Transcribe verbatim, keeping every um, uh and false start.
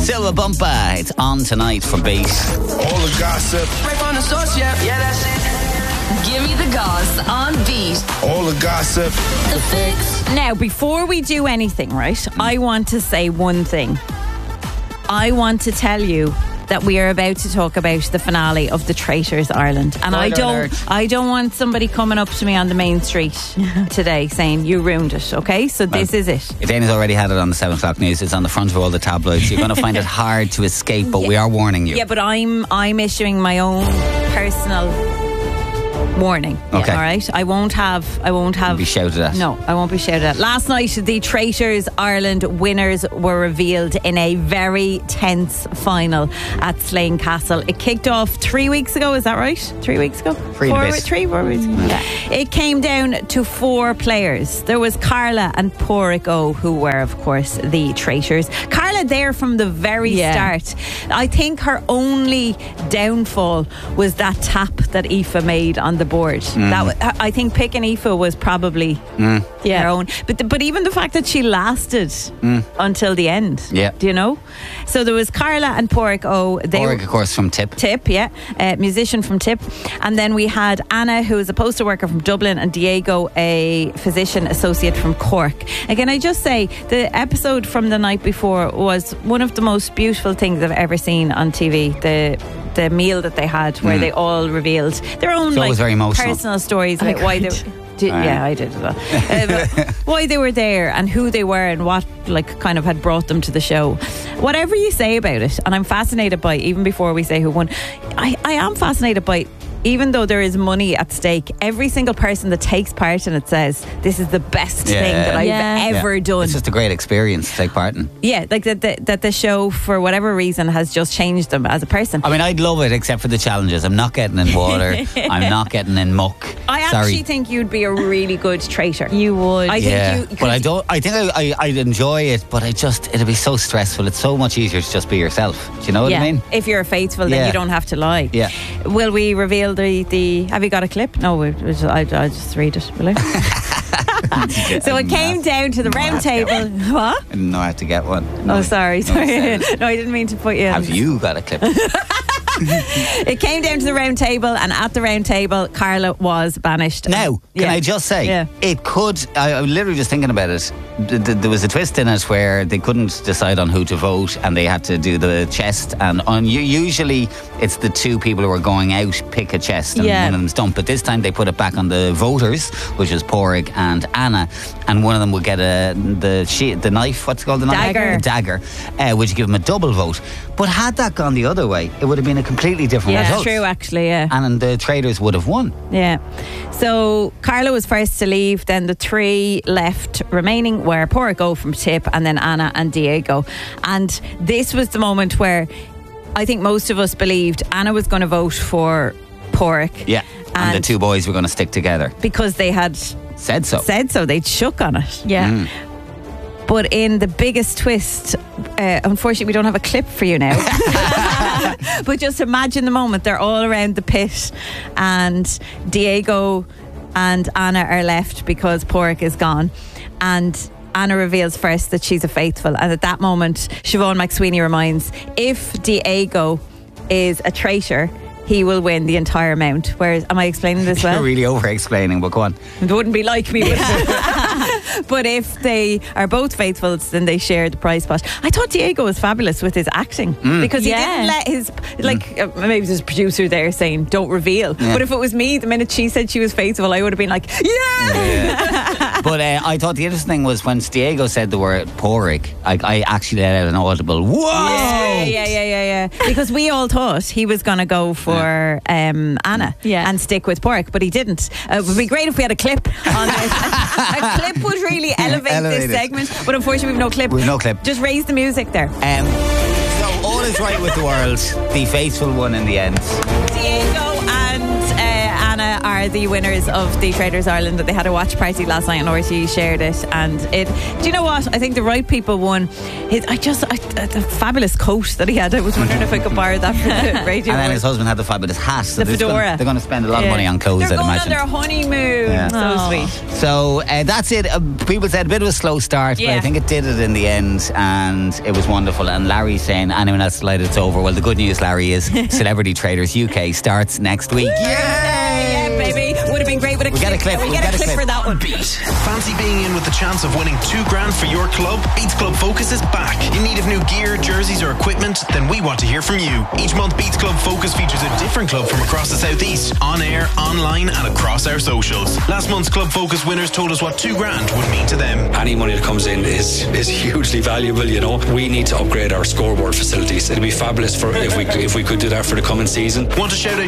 Silva Bumpa, it's on tonight for Base. All the gossip. Right on the source, yeah, yeah, that's it. Give me the goss on Beat. All the gossip. The Fix. Now, before we do anything, right, I want to say one thing. I want to tell you that we are about to talk about the finale of The Traitors Ireland, and I Spoiler don't alert. I don't want somebody coming up to me on the main street today saying you ruined it. Okay, so this Well, is it. Dana's already had it on the seven o'clock news. It's on the front of all the tabloids. You're going to find it hard to escape, but we are warning you. Yeah, but I'm I'm issuing my own personal warning. Okay. All right. I won't have. I won't have. Be shouted at. No, I won't be shouted at. Last night, the Traitors Ireland winners were revealed in a very tense final at Slane Castle. It kicked off three weeks ago. Is that right? Three weeks ago. Three and a four, bit. Three, four weeks. Yeah. It came down to four players. There was Carla and Porrick O, who were, of course, the traitors. Carla there from the very Yeah. start. I think her only downfall was that tap that Aoife made on the board. Mm. That wa- I think picking Aoife was probably Yeah. her own. But the, but even the fact that she lasted until the end. Yeah. Do you know? So there was Carla and Porrick O. They Org, were of course, from Tip. Tip, yeah, uh, musician from Tip, and then we had Anna, who is a postal worker from Dublin, and Diego, a physician associate from Cork. Again, I just say the episode from the night before was one of the most beautiful things I've ever seen on T V. The the meal that they had, where they all revealed their own So it like was very emotional. personal stories about why they. cried. Did, Right. yeah, I did as well. Uh, but why they were there and who they were and what like kind of had brought them to the show. Whatever you say about it, and I'm fascinated by, even before we say who won, I, I am fascinated by, even though there is money at stake, every single person that takes part in it says this is the best Yeah. thing that I've Yeah. ever Yeah. done. It's just a great experience to take part in. Yeah, like that the, that the show, for whatever reason, has just changed them as a person. I mean, I'd love it except for the challenges. I'm not getting in water. I'm not getting in muck. I Sorry. actually think you'd be a really good traitor. You would. I think Yeah, you. but I don't. I think I, I, I'd enjoy it, but I just it'd be so stressful. It's so much easier to just be yourself. Do you know what yeah, I mean? if you're faithful, then Yeah. you don't have to lie. Yeah. Will we reveal the the? Have you got a clip? No, we, we just, I I just read it. Will I? So it came down to the round table. What? I didn't know I had to get one. Oh, sorry, No, sorry. said No, I didn't mean to put you. in. Have you got a clip? It came down to the round table, and at the round table, Carla was banished. Now, can Yeah. I just say, Yeah. it could, I, I was literally just thinking about it, th- th- there was a twist in it where they couldn't decide on who to vote and they had to do the chest, and on u- usually it's the two people who are going out pick a chest and Yeah. one of them's dumped, but this time they put it back on the voters, which was Porrig and Anna, and one of them would get a, the she- the knife, what's it called? The knife? Dagger. Dagger, uh, which give them a double vote. But had that gone the other way, it would have been a completely different Yeah, result. true, actually, yeah. And the traders would have won. Yeah. So Carla was first to leave. Then the three left remaining were Porrick O from Tip, and then Anna and Diego. And this was the moment where I think most of us believed Anna was going to vote for Porrick. Yeah. And, And- the two boys were going to stick together. Because they had Said so. said so. They'd shook on it. Yeah. Mm. But in the biggest twist, uh, unfortunately, we don't have a clip for you now. But just imagine the moment. They're all around the pit, and Diego and Anna are left because Porrick is gone. And Anna reveals first that she's a faithful. And at that moment, Siobhan McSweeney reminds, if Diego is a traitor, he will win the entire amount. Whereas, am I explaining this well? You're really over explaining, but go on. It wouldn't be like me. Would it? But if they are both faithful, then they share the prize pot. I thought Diego was fabulous with his acting because he Yeah. didn't let his like uh, maybe there's a producer there saying don't reveal. Yeah. But if it was me, the minute she said she was faithful, I would have been like, yeah. But uh, I thought the interesting thing was when Diego said the word Porrick, I, I actually let out an audible whoa. Yeah, yeah, yeah, yeah, yeah. Because we all thought he was going to go for um, Anna Yeah. and stick with Porrick, but he didn't. Uh, it would be great if we had a clip on this. A clip would really elevate Elevate this it. segment, but unfortunately we've no clip. We've no clip. Just raise the music there. Um, so all is right with the world. The faithful one in the end. Diego and uh, Anna Anna are the winners of the Traders Ireland. They had a watch party last night and R T shared it. And it, do you know what? I think the right people won. His, I just, I, the fabulous coat that he had. I was wondering if I could borrow that for the radio. And then his husband had the fabulous hat. So The they're fedora. Gonna, they're going to spend a lot Yeah. of money on clothes, They're I'd going imagine. on their honeymoon. Yeah. So Aw. sweet. So uh, that's it. Uh, people said a bit of a slow start, but Yeah. I think it did it in the end, and it was wonderful. And Larry's saying, anyone else delighted it's over? Well, the good news, Larry, is Celebrity Traders U K starts next week. Yeah, baby. Would have been great with a We clip. get a clip, We we get get a a clip clip. for that one. Beat. Fancy being in with the chance of winning two grand for your club? Beats Club Focus is back. In need of new gear, jerseys or equipment? Then we want to hear from you. Each month Beats Club Focus features a different club from across the southeast, on air, online and across our socials. Last month's Club Focus winners told us what two grand would mean to them. Any money that comes in is is hugely valuable, you know. We need to upgrade our scoreboard facilities. It'd be fabulous for if we if we could do that for the coming season. Want to shout out